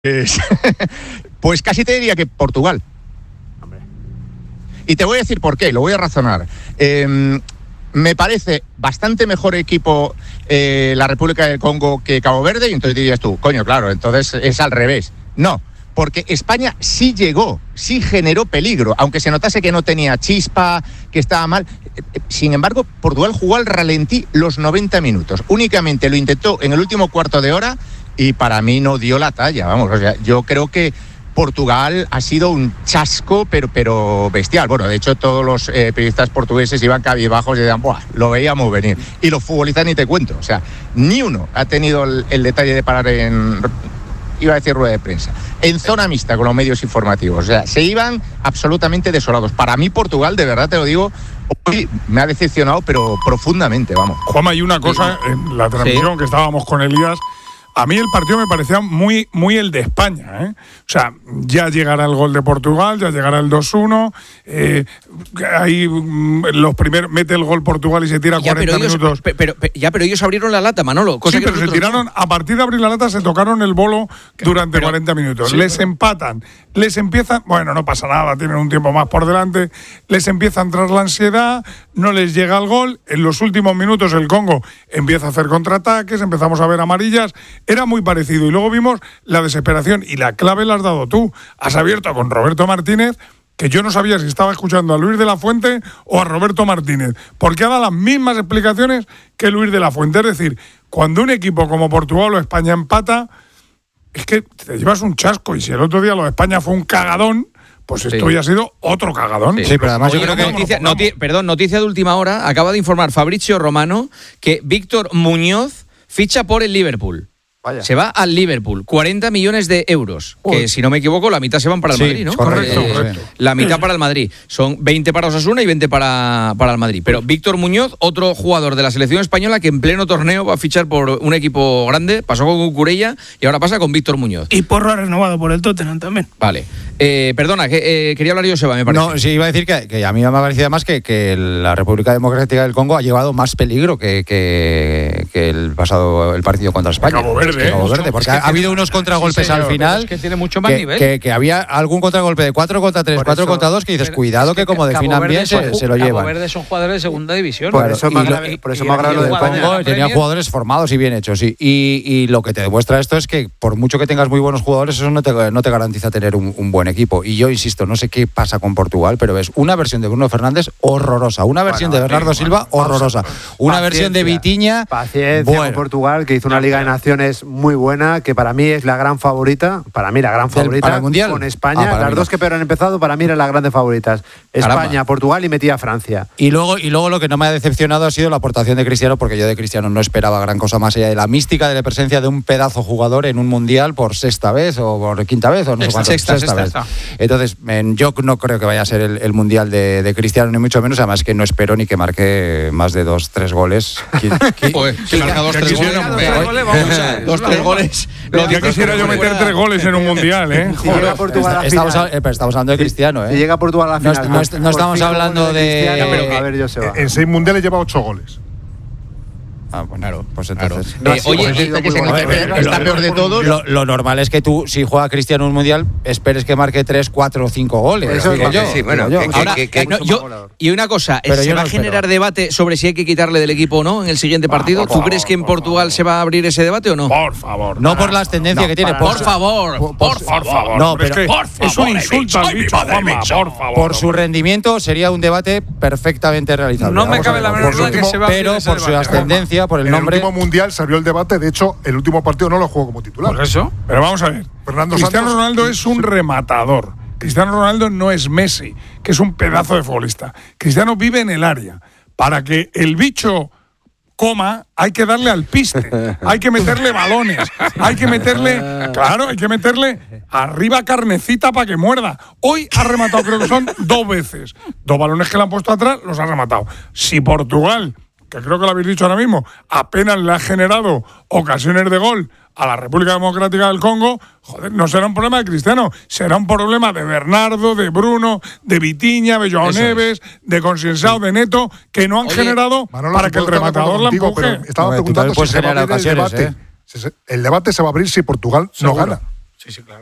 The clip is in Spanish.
Pues casi te diría que Portugal. Y te voy a decir por qué, lo voy a razonar. Me parece bastante mejor equipo la República del Congo que Cabo Verde, y entonces dirías tú, coño, claro, entonces es al revés. No, porque España sí llegó, sí generó peligro, aunque se notase que no tenía chispa, que estaba mal. Sin embargo, Portugal jugó al ralentí los 90 minutos. Únicamente lo intentó en el último cuarto de hora y para mí no dio la talla. Vamos, o sea, yo creo que Portugal ha sido un chasco, pero bestial. Bueno, de hecho, todos los periodistas portugueses iban cabizbajos y decían, ¡buah! Lo veíamos venir. Y los futbolistas ni te cuento. O sea, ni uno ha tenido el detalle de parar iba a decir rueda de prensa, en zona mixta con los medios informativos. O sea, se iban absolutamente desolados. Para mí, Portugal, de verdad te lo digo, hoy me ha decepcionado, pero profundamente, vamos. Juanma, hay una cosa en la transmisión que estábamos con Elías. A mí el partido me parecía muy el de España, ¿eh? O sea, ya llegará el gol de Portugal, ya llegará el 2-1, ahí los primeros mete el gol Portugal y se tira 40 minutos. Pero ellos abrieron la lata, Manolo. Sí, pero se tiraron, a partir de abrir la lata se tocaron el bolo durante 40 minutos. Sí, les empatan, les empieza, bueno, no pasa nada, tienen un tiempo más por delante, les empieza a entrar la ansiedad, no les llega el gol, en los últimos minutos el Congo empieza a hacer contraataques, empezamos a ver amarillas. Era muy parecido y luego vimos la desesperación y la clave la has dado tú. Has abierto con Roberto Martínez, que yo no sabía si estaba escuchando a Luis de la Fuente o a Roberto Martínez, porque ha dado las mismas explicaciones que Luis de la Fuente. Es decir, cuando un equipo como Portugal o España empata, es que te llevas un chasco, y si el otro día lo de España fue un cagadón, pues esto ya ha sido otro cagadón. Sí, pero además yo creo que noticia de última hora, acaba de informar Fabrizio Romano que Víctor Muñoz ficha por el Liverpool. Vaya. Se va al Liverpool, 40 millones de euros, que si no me equivoco la mitad se van para el Madrid, ¿no? Correcto. La mitad para el Madrid, son 20 para Osasuna y 20 para el Madrid. Pero Víctor Muñoz, otro jugador de la selección española que en pleno torneo va a fichar por un equipo grande, pasó con Cucurella y ahora pasa con Víctor Muñoz. Y Porro ha renovado por el Tottenham también. Vale. Perdona, quería hablar yo, Seba, me parece. No, sí, iba a decir que a mí me ha parecido más que la República Democrática del Congo ha llevado más peligro que el partido contra España. Cabo Verde, porque ha habido unos contragolpes al final. Es que tiene mucho más nivel. Que había algún contragolpe de 4 contra 3, 4 contra 2, que dices, cuidado que como definan bien se lo llevan. Cabo Verde son jugadores de segunda división. Por eso más grave lo del Congo, tenía jugadores formados y bien hechos. Sí. Y lo que te demuestra esto es que por mucho que tengas muy buenos jugadores, eso no te garantiza tener un buen equipo. Y yo insisto, no sé qué pasa con Portugal, pero ves una versión de Bruno Fernández horrorosa, una versión de Bernardo Silva horrorosa, una versión de Vitinha. Paciencia con Portugal, que hizo una Liga de Naciones muy buena, que para mí es la gran favorita, para el Mundial, con España. Las dos que peor han empezado, para mí eran las grandes favoritas. España, Caramba. Portugal y metía a Francia. Y luego lo que no me ha decepcionado ha sido la aportación de Cristiano, porque yo de Cristiano no esperaba gran cosa más allá de la mística de la presencia de un pedazo jugador en un Mundial por sexta vez o por quinta vez o no sé cuánto. Sexta vez. Entonces, yo no creo que vaya a ser el Mundial de Cristiano, ni mucho menos, además que no espero ni que marque más de 2-3 goles. Que marca 2-3 goles. 2-3 goles. Ya quisiera yo meter 3 goles en un Mundial, ¿eh? Si llega Portugal a la final. Estamos hablando de Cristiano, ¿eh? Si llega Portugal a la final. No estamos hablando de... A ver, Joseba. En 6 mundiales lleva 8 goles. Ah, bueno, claro, pues entonces. Está peor de todos. Lo normal es que tú, si juega Cristiano un mundial, esperes que marque 3, 4 o 5 goles. Eso digo yo. Sí, bueno, y una cosa, ¿se va a generar debate sobre si hay que quitarle del equipo o no en el siguiente partido? ¿Tú crees que en Portugal se va a abrir ese debate o no? Por favor. No por las tendencias que tiene. Por favor. No, pero es un insulto al bicho, Juanma, por favor. Por su rendimiento sería un debate perfectamente realizable. No me cabe la menor duda que se va a abrir. Pero por su ascendencia, por el nombre. En el último mundial se abrió el debate, de hecho, el último partido no lo jugó como titular. ¿Por eso? Pero vamos a ver. Cristiano Ronaldo es un rematador. Cristiano Ronaldo no es Messi, que es un pedazo de futbolista. Cristiano vive en el área. Para que el bicho coma, hay que darle al piste, hay que meterle balones, hay que meterle arriba carnecita para que muerda. Hoy ha rematado, creo que son 2 veces. 2 balones que le han puesto atrás, los ha rematado. Si Portugal, que creo que lo habéis dicho ahora mismo, apenas le ha generado ocasiones de gol a la República Democrática del Congo, joder, no será un problema de Cristiano, será un problema de Bernardo, de Bruno, de Vitinha, de Joao Neves, de Concienzao, de Neto, que no han generado Manolo, para que el rematador la empuje. Estaba preguntando si se va a abrir el debate. El debate se va a abrir si Portugal no gana. Sí, claro.